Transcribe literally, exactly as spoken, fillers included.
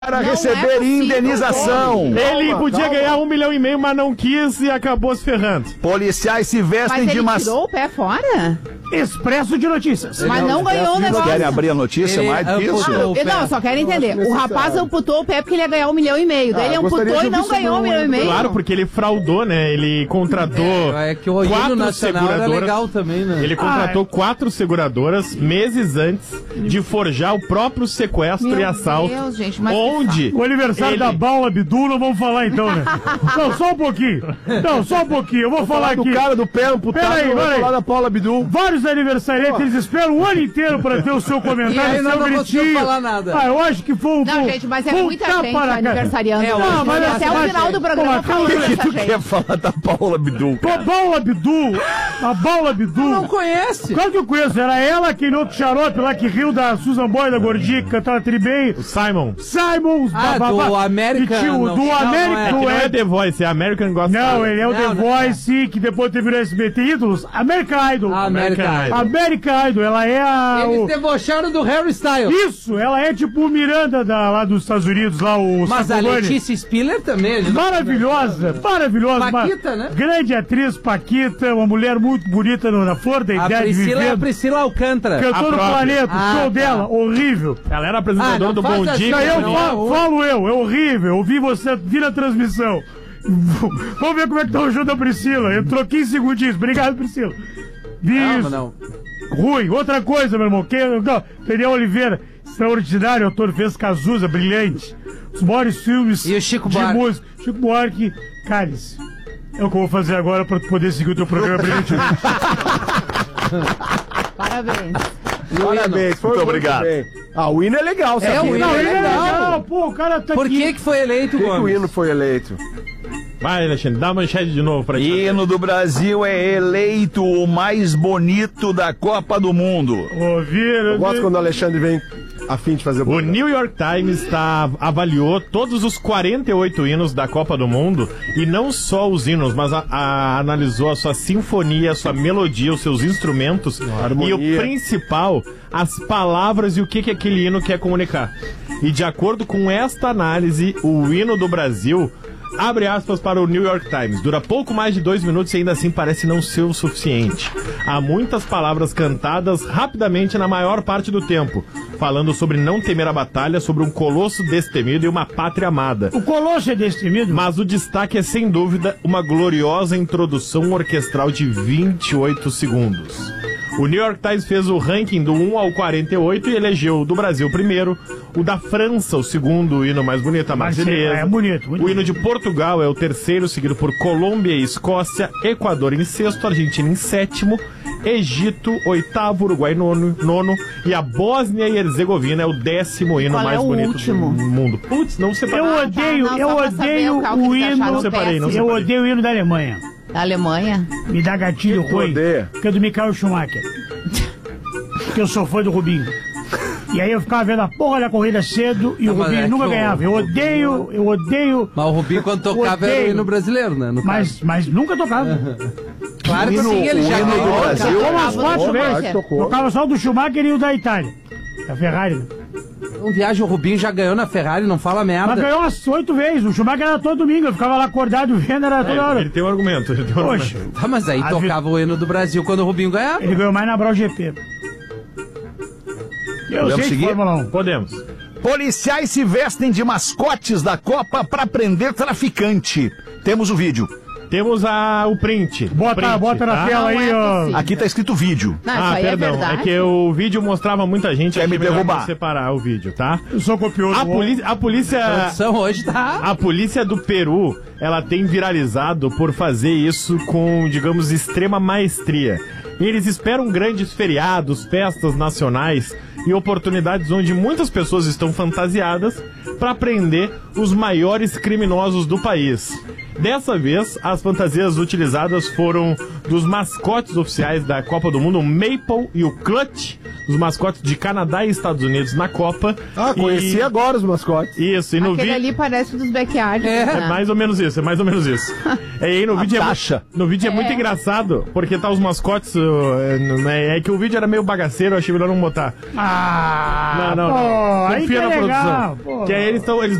para receber é indenização. Ele calma, podia calma. ganhar um milhão e meio, mas não quis e acabou se ferrando. Policiais se vestem Mas de ele mas... tirou o pé fora? Expresso de notícias. Mas não ganhou o negócio. Querem abrir a notícia Ele mais do que isso? Ah, eu não, só quero entender. O rapaz amputou o pé porque ele ia ganhar um milhão e meio. Daí Ah, ele amputou gostaria de e não ouvir sobre ganhou um o- milhão e meio. Claro, porque ele fraudou, né? Ele contratou É, é que o hino quatro nacional era seguradoras. legal também, né? Ele contratou quatro seguradoras meses antes de forjar o próprio sequestro Meu e assalto. Deus, gente, mas onde O aniversário ele- da Baula Abdul, não vamos falar então, né? Não, só um pouquinho. Não, só um pouquinho. Eu vou falar do aqui. cara do pé amputado, Pera aí, vai pera aí. falar da Paula Abdul. Vários aniversariantes, eles esperam o ano inteiro pra ter o seu E comentário, aí o nós seu não conseguimos gritinho. falar nada. Ah, eu acho que foi um... Não, gente, mas é foi um muita tapa gente na cara. aniversariando. É, hoje. não, mas Até essa- o final do mas- programa calma, O falando que dessa tu quer gente. falar da Paula Abdul, Pô, cara? Baula Abdul, a Baula Abdul... Não conhece? Claro que eu conheço, era ela que no outro xarope lá que riu da Susan Boy, da gordinha, que cantava tribem. O Simon. Simon, Ah, do American, que tinha o- não. do Não, não é. American, Que não é é- The Voice, é American Gospel. Não, ele é o Não, The não, Voice, que depois teve no S B T Ídolos. American Idol. Ah, American Idol. American Idol, ela é a... Eles o- debocharam do Harry Styles. Isso, ela é tipo o Miranda da, lá dos Estados Unidos, lá o Mas a Sacomani. Letícia Spiller também. a gente não- Maravilhosa, maravilhosa. Paquita, uma né? Grande atriz, Paquita, uma mulher muito bonita no- na flor da A ideia de Priscila é a viver. Priscila Alcântara. Cantou A no própria. planeta, Ah, o show tá. dela, horrível. Ela era Ah, apresentadora não do faz Bom assim, Dia. Daí eu não, fa- não. falo eu, é horrível. Eu vi você, vi na transmissão. Vamos ver como é que tá o show da Priscila. Entrou quinze segundinhos. Obrigado, Priscila. Vi Não, isso. não. Ruim. Outra coisa, meu irmão. Que, não, Daniel Oliveira, extraordinário autor, fez Cazuza, brilhante. Os maiores filmes E o Chico de Buarque? música. Chico Buarque, cálice. É o que eu vou fazer agora pra tu poder seguir o teu programa brilhantemente. Parabéns. Parabéns, foi Muito muito obrigado. bem. Ah, o hino é legal, sabe? o hino Não, é ele é legal. legal. Pô, o cara tá Por aqui. que que foi eleito, Por que, que o Gomes? hino foi eleito? Vai, Alexandre, dá a manchete de novo pra ti. Hino do Brasil é eleito o mais bonito da Copa do Mundo. Ô, Vira, Eu gosto quando o Alexandre vem a fim de fazer O New York Times tá, avaliou todos os quarenta e oito hinos da Copa do Mundo e não só os hinos, mas a, a- analisou a sua sinfonia, a sua melodia, os seus instrumentos harmonia. e o principal, as palavras e o que, que aquele hino quer comunicar. E de acordo com esta análise, o hino do Brasil, abre aspas para o New York Times, dura pouco mais de dois minutos e ainda assim parece não ser o suficiente. Há muitas palavras cantadas rapidamente na maior parte do tempo, falando sobre não temer a batalha, sobre um colosso destemido e uma pátria amada. O Colosso é destemido? Mas o destaque é, sem dúvida, uma gloriosa introdução orquestral de vinte e oito segundos. O New York Times fez o ranking do um ao quarenta e oito e elegeu o do Brasil primeiro, o da França o segundo, o hino mais bonito, a Marselhesa. É bonito, bonito. O hino de Portugal é o terceiro, seguido por Colômbia e Escócia, Equador em sexto, Argentina em sétimo, Egito, oitavo, Uruguai nono, nono e a Bósnia e Herzegovina é o décimo hino Qual mais é o bonito último? do mundo. Putz, não separei. Eu Ah, tá, odeio, não, eu só pra saber odeio qual que o eles acharam hino. Não separei, não péssimo. Eu odeio o hino da Alemanha. Da Alemanha? Me dá gatilho Tu ruim. odeia? Que é do Michael Schumacher. Porque eu sou fã do Rubinho. E aí eu ficava vendo a porra da corrida cedo e o Não, mas Rubinho é nunca que o- ganhava. Eu odeio, eu odeio. Mas o Rubinho, quando tocava, era o Odeio. hino brasileiro, né? No caso. Mas, mas nunca tocava. Claro que O sim, hino- ele o já hino do ganhou. Brasil- cara. Tocou umas quatro Tocou, vezes. mas Tocou. Tocava só o do Schumacher e o da Itália. Da Ferrari. né? Um viagem, o Rubinho já ganhou na Ferrari, não fala Mas merda. ganhou umas oito vezes. O Schumacher era todo domingo. Eu ficava lá acordado vendo, era toda É, hora. ele tem um argumento, ele tem um Poxa, argumento. Tá, mas aí A tocava o hino do Brasil quando o Rubinho ganhava. ele ganhou mais na Brau G P. Eu Podemos sei de seguir? Fórmula um. Podemos. Policiais se vestem de mascotes da Copa para prender traficante. Temos o vídeo. Temos a, o print. Bota, print, bota na tá? tela Não aí, é ó. possível. Aqui tá escrito vídeo. Não, isso Ah, aí perdão, é é, verdade. que o vídeo mostrava muita gente. Quer achei me melhor derrubar. separar o vídeo, tá? Eu sou copioso. A, poli a polícia... A produção hoje tá... A polícia do Peru, ela tem viralizado por fazer isso com, digamos, extrema maestria. Eles esperam grandes feriados, festas nacionais e oportunidades onde muitas pessoas estão fantasiadas para prender os maiores criminosos do país. Dessa vez, as fantasias utilizadas foram dos mascotes oficiais da Copa do Mundo, o Maple e o Clutch, os mascotes de Canadá e Estados Unidos na Copa. Ah, conheci e... agora os mascotes. Isso, e no Aquele vídeo... ali parece dos backyards. É. né? É mais ou menos isso, é mais ou menos isso. É, e aí no vídeo, é, taxa. mu- no vídeo é. muito É. engraçado, porque tá os mascotes. uh, É, né, é que o vídeo era meio bagaceiro, eu achei melhor não botar. Ah, Não, não, pô, não. aí que Confia é na legal, produção. pô. Que aí eles estão. Eles